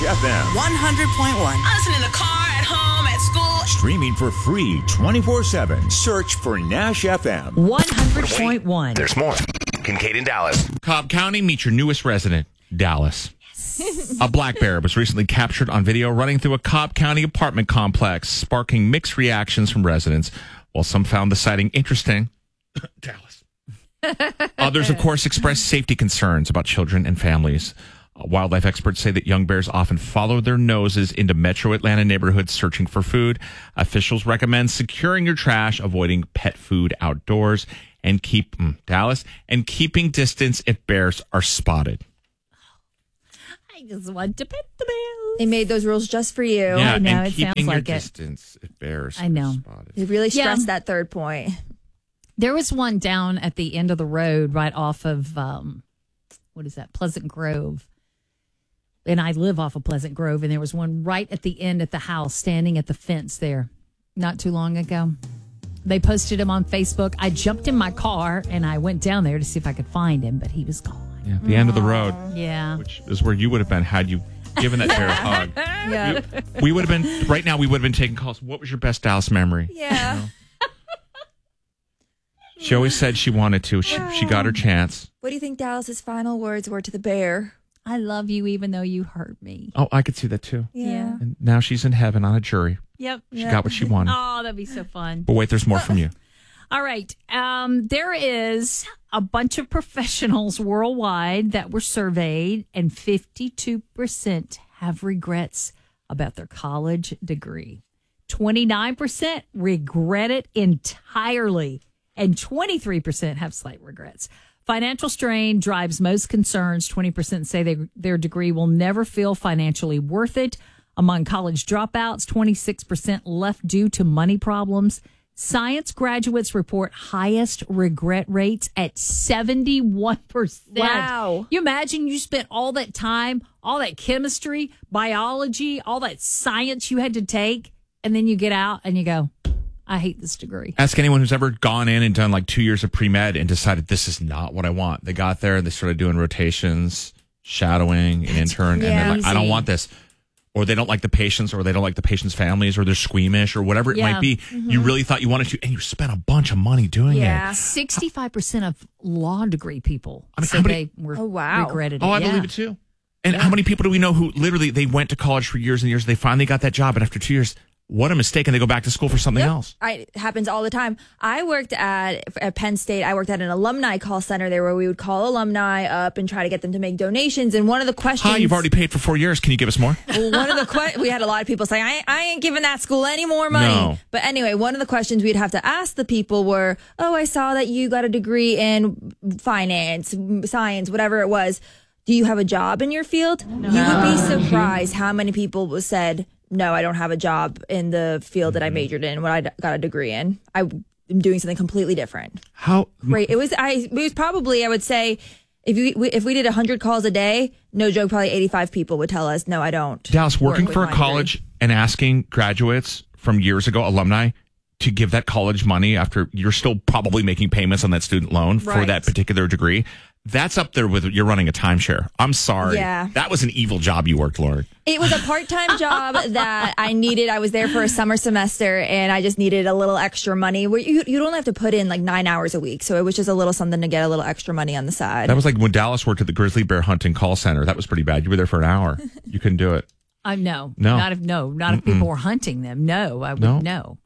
FM. 100.1. I listen in the car, at home, at school. Streaming for free 24/7. Search for Nash FM. 100.1. There's more. Kincaid in Dallas. Cobb County, meet your newest resident, Dallas. A black bear was recently captured on video running through a Cobb County apartment complex, sparking mixed reactions from residents. While some found the sighting interesting, Dallas. Others, of course, expressed safety concerns about children and families. Wildlife experts say that young bears often follow their noses into metro Atlanta neighborhoods searching for food. Officials recommend securing your trash, avoiding pet food outdoors, and keeping distance if bears are spotted. I just want to pet the bear. They made those rules just for you. Yeah, I know, and it keeping sounds your like it. distance if bears I know. are spotted. They really stressed Yeah. that third point. There was one down at the end of the road right off of, what is that, Pleasant Grove. And I live off of Pleasant Grove, and there was one right at the end at the house standing at the fence there not too long ago. They posted him on Facebook. I jumped in my car, and I went down there to see if I could find him, but he was gone. Yeah, the end of the road, Yeah. which is where you would have been had you given that bear a hug. Yeah. We would have been, right now, we would have been taking calls. What was your best Dallas memory? Yeah. She always said she wanted to. She got her chance. What do you think Dallas's final words were to the bear? I love you even though you hurt me. Oh, I could see that too. Yeah. And now she's in heaven on a jury. Yep. She got what she wanted. Oh, that'd be so fun. But wait, there's more from you. All right. There is a bunch of professionals worldwide that were surveyed, and 52% have regrets about their college degree. 29% regret it entirely, and 23% have slight regrets. Financial strain drives most concerns. 20% say their degree will never feel financially worth it. Among college dropouts, 26% left due to money problems. Science graduates report highest regret rates at 71%. Wow. You imagine you spent all that time, all that chemistry, biology, all that science you had to take, and then you get out and you go, I hate this degree. Ask anyone who's ever gone in and done like 2 years of pre-med and decided this is not what I want. They got there and they started doing rotations, shadowing, an intern, and they're like, I don't want this. Or they don't like the patients, or they don't like the patients' families, or they're squeamish, or whatever it might be. Mm-hmm. You really thought you wanted to, and you spent a bunch of money doing it. 65% of law degree people how many, they were wow. regretted it. Oh, I believe it too. And how many people do we know who literally they went to college for years and years, they finally got that job, and after 2 years, what a mistake, and they go back to school for something else. It happens all the time. I worked at Penn State. I worked at an alumni call center there where we would call alumni up and try to get them to make donations. And one of the questions... Hi, you've already paid for 4 years. Can you give us more? Well, one of the we had a lot of people saying, I ain't giving that school any more money. No. But anyway, one of the questions we'd have to ask the people were, oh, I saw that you got a degree in finance, science, whatever it was. Do you have a job in your field? No. You would be surprised how many people said, no, I don't have a job in the field that I majored in, what I got a degree in. I'm doing something completely different. How great! It was probably, I would say, if we did 100 calls a day, no joke, probably 85 people would tell us, no, I don't. Dallas, working for a college and asking graduates from years ago, alumni, to give that college money after you're still probably making payments on that student loan for that particular degree. That's up there with you're running a timeshare. I'm sorry. Yeah. That was an evil job you worked, Lauren. It was a part-time job that I needed. I was there for a summer semester, and I just needed a little extra money. Where you don't have to put in like 9 hours a week, so it was just a little something to get a little extra money on the side. That was like when Dallas worked at the grizzly bear hunting call center. That was pretty bad. You were there for an hour. You couldn't do it. No. Not if people were hunting them. No, I would no.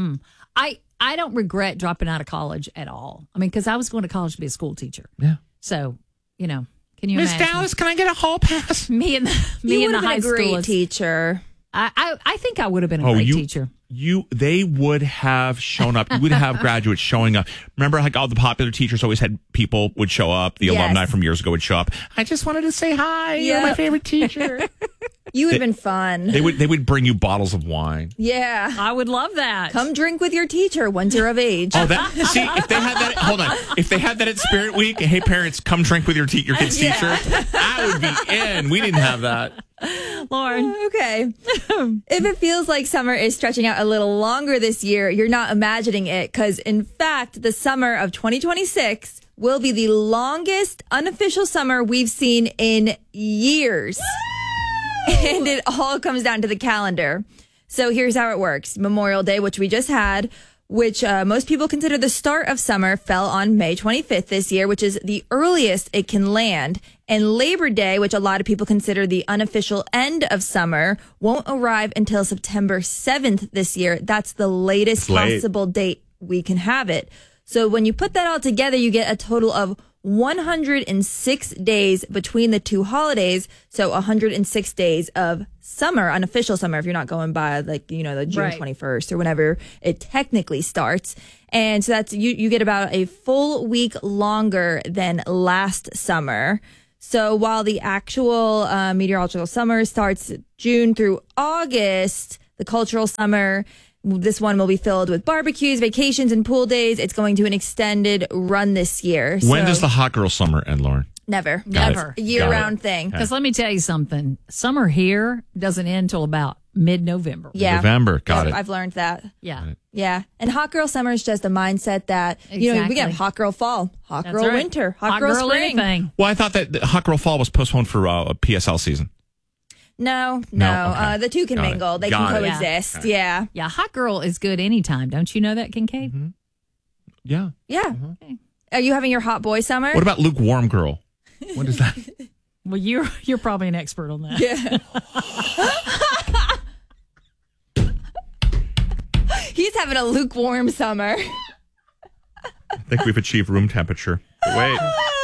I don't regret dropping out of college at all. I mean, because I was going to college to be a school teacher. Yeah. So, can you imagine? Miss Dallas, can I get a hall pass? Me and the high school teacher. I think I would have been a great teacher. They would have shown up. You would have graduates showing up. Remember, like all the popular teachers always had people would show up. The alumni from years ago would show up. I just wanted to say hi. You're my favorite teacher. You would have been fun. They would bring you bottles of wine. Yeah, I would love that. Come drink with your teacher once you're of age. Oh, see, if they had that. Hold on, if they had that at Spirit Week, hey parents, come drink with your kid's teacher. I would be in. We didn't have that. Lauren. Okay. If it feels like summer is stretching out a little longer this year, you're not imagining it, because in fact, the summer of 2026 will be the longest unofficial summer we've seen in years. And it all comes down to the calendar. So here's how it works. Memorial Day, which we just had, which most people consider the start of summer, fell on May 25th this year, which is the earliest it can land. And Labor Day, which a lot of people consider the unofficial end of summer, won't arrive until September 7th this year. That's the latest possible date we can have it. So when you put that all together, you get a total of 106 days between the two holidays. So 106 days of summer, unofficial summer, if you're not going by the June 21st or whenever it technically starts. And so that's, you get about a full week longer than last summer. So while the actual meteorological summer starts June through August, the cultural summer, this one will be filled with barbecues, vacations, and pool days. It's going to an extended run this year. When does the hot girl summer end, Lauren? Never. Never. A year-round thing. Because let me tell you something. Summer here doesn't end till about mid-November. Yeah. November. Got it. I've learned that. Yeah. Yeah. And hot girl summer is just a mindset that, we get hot girl fall, hot That's girl right. winter, hot girl spring. Anything. Well, I thought that the hot girl fall was postponed for a PSL season. No. Okay. The two can Got it. mingle. They Got can it. coexist. Okay. Yeah. Yeah, hot girl is good anytime. Don't you know that, Kincaid? Mm-hmm. Yeah. Yeah. Okay. Are you having your hot boy summer? What about lukewarm girl? What is that? Well, you're probably an expert on that. Yeah. He's having a lukewarm summer. I think we've achieved room temperature. But wait.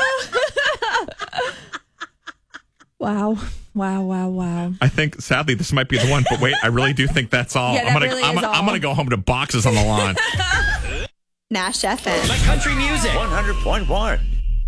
Wow. I think, sadly, this might be the one. But wait, I really do think that's all. Yeah, I'm gonna go home to boxes on the lawn. Nash FM. The country music 100.1.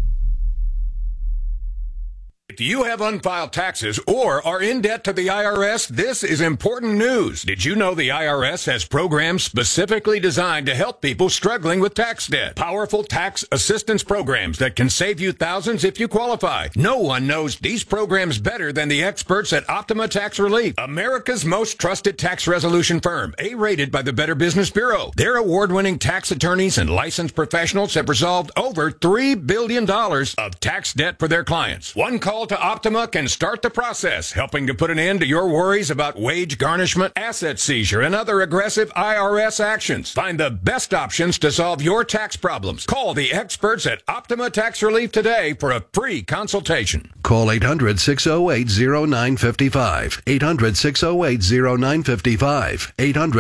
If you have unfiled taxes or are in debt to the IRS, this is important news. Did you know the IRS has programs specifically designed to help people struggling with tax debt? Powerful tax assistance programs that can save you thousands if you qualify. No one knows these programs better than the experts at Optima Tax Relief, America's most trusted tax resolution firm, A-rated by the Better Business Bureau. Their award-winning tax attorneys and licensed professionals have resolved over $3 billion of tax debt for their clients. One call to Optima can start the process, helping to put an end to your worries about wage garnishment, asset seizure, and other aggressive IRS actions. Find the best options to solve your tax problems. Call the experts at Optima Tax Relief today for a free consultation. Call 800-608-0955. 800-608-0955.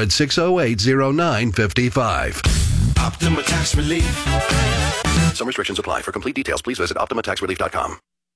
800-608-0955. Optima Tax Relief. Some restrictions apply. For complete details, please visit OptimaTaxRelief.com.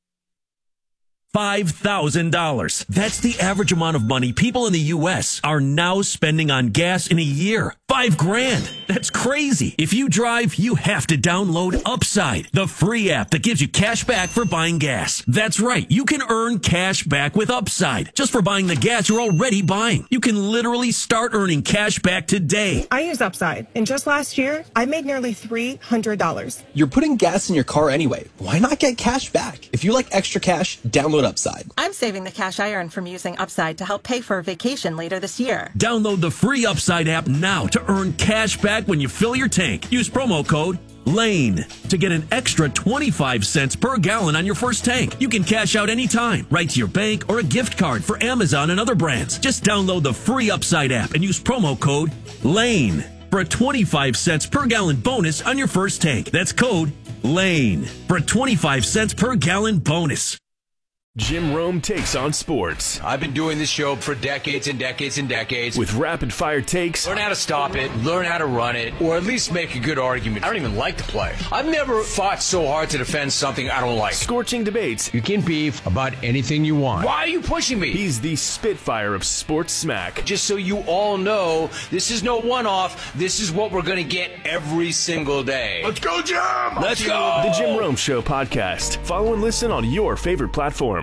$5,000. That's the average amount of money people in the U.S. are now spending on gas in a year. $5,000. That's crazy. If you drive, you have to download Upside, the free app that gives you cash back for buying gas. That's right. You can earn cash back with Upside just for buying the gas you're already buying. You can literally start earning cash back today. I use Upside, and just last year, I made nearly $300. You're putting gas in your car anyway. Why not get cash back? If you like extra cash, download Upside. I'm saving the cash I earned from using Upside to help pay for a vacation later this year. Download the free Upside app now to earn cash back when you fill your tank. Use promo code LANE to get an extra 25 cents per gallon on your first tank. You can cash out anytime, right to your bank or a gift card for Amazon and other brands. Just download the free Upside app and use promo code LANE for a 25 cents per gallon bonus on your first tank. That's code LANE for a 25 cents per gallon bonus. Jim Rome takes on sports. I've been doing this show for decades and decades and decades. With rapid-fire takes. Learn how to stop it, learn how to run it, or at least make a good argument. I don't even like to play. I've never fought so hard to defend something I don't like. Scorching debates. You can beef about anything you want. Why are you pushing me? He's the Spitfire of sports smack. Just so you all know, this is no one-off. This is what we're going to get every single day. Let's go, Jim! Let's go! The Jim Rome Show podcast. Follow and listen on your favorite platform.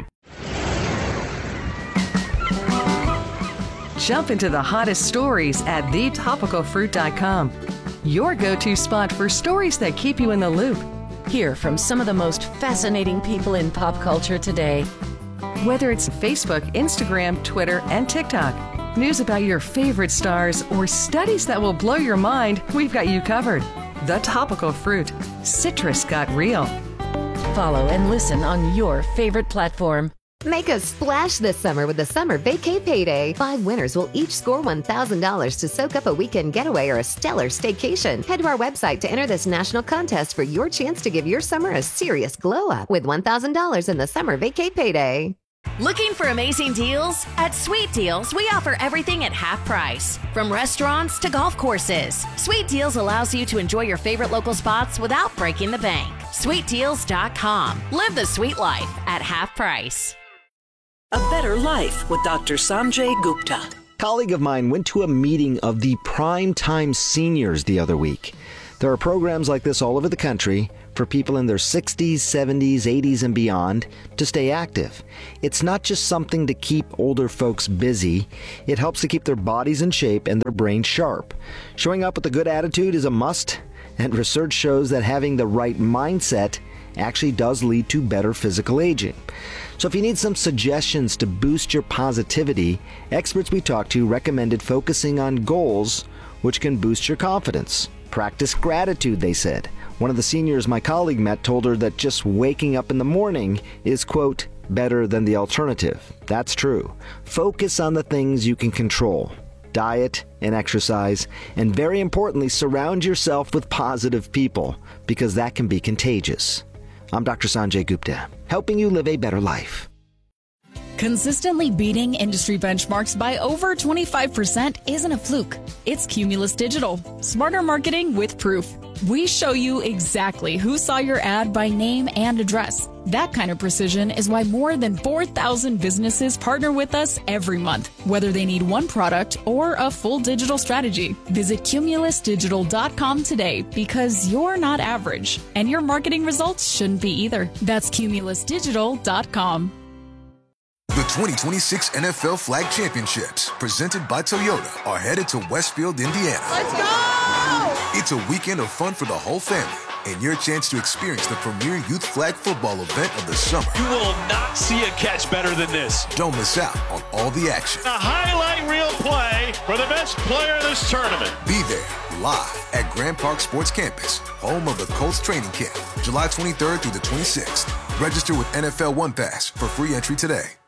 Jump into the hottest stories at thetopicalfruit.com. Your go-to spot for stories that keep you in the loop. Hear from some of the most fascinating people in pop culture today. Whether it's Facebook, Instagram, Twitter, and TikTok, news about your favorite stars, or studies that will blow your mind, we've got you covered. The Topical Fruit. Citrus got real. Follow and listen on your favorite platform. Make a splash this summer with the Summer Vacay Payday. 5 winners will each score $1,000 to soak up a weekend getaway or a stellar staycation. Head to our website to enter this national contest for your chance to give your summer a serious glow up with $1,000 in the Summer Vacay Payday. Looking for amazing deals? At Sweet Deals, we offer everything at half price. From restaurants to golf courses, Sweet Deals allows you to enjoy your favorite local spots without breaking the bank. SweetDeals.com. Live the sweet life at half price. A Better Life with Dr. Sanjay Gupta. A colleague of mine went to a meeting of the Primetime Seniors the other week. There are programs like this all over the country for people in their 60s, 70s, 80s, and beyond to stay active. It's not just something to keep older folks busy. It helps to keep their bodies in shape and their brains sharp. Showing up with a good attitude is a must, and research shows that having the right mindset actually does lead to better physical aging. So if you need some suggestions to boost your positivity, experts we talked to recommended focusing on goals which can boost your confidence. Practice gratitude, they said. One of the seniors my colleague met told her that just waking up in the morning is, quote, better than the alternative. That's true. Focus on the things you can control. Diet and exercise, and very importantly, surround yourself with positive people, because that can be contagious. I'm Dr. Sanjay Gupta, helping you live a better life. Consistently beating industry benchmarks by over 25% isn't a fluke. It's Cumulus Digital. Smarter marketing with proof. We show you exactly who saw your ad by name and address. That kind of precision is why more than 4,000 businesses partner with us every month, whether they need one product or a full digital strategy. Visit cumulusdigital.com today, because you're not average, and your marketing results shouldn't be either. That's cumulusdigital.com. The 2026 NFL Flag Championships, presented by Toyota, are headed to Westfield, Indiana. Let's go! It's a weekend of fun for the whole family, and your chance to experience the premier youth flag football event of the summer. You will not see a catch better than this. Don't miss out on all the action. A highlight reel play for the best player in this tournament. Be there, live at Grand Park Sports Campus, home of the Colts training camp, July 23rd through the 26th. Register with NFL One Pass for free entry today.